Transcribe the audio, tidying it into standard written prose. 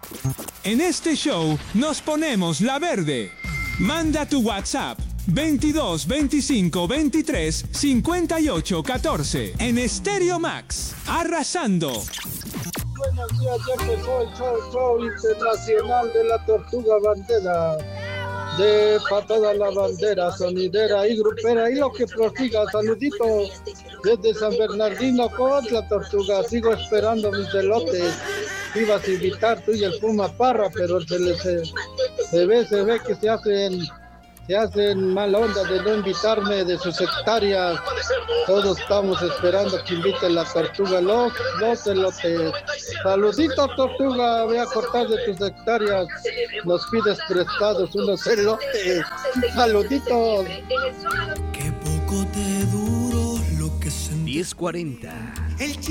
En este show nos ponemos la verde. Manda tu WhatsApp 22 25 23 58 14 en Stereo Max, arrasando. Buenos días, ya empezó el show internacional de la Tortuga Bandera. Para toda la bandera, sonidera y grupera y lo que prosiga. Saludito desde San Bernardino con la Tortuga. Sigo esperando mis elotes. Ibas a invitar tú y el Puma Parra, pero se ve que se hacen mala onda de no invitarme de sus hectáreas. Todos estamos esperando que invite la Tortuga los elotes. Saludito, Tortuga, voy a cortar de tus hectáreas. Nos pides prestados unos elotes. Saluditos. Qué poco te duró lo que sentí. 10:40.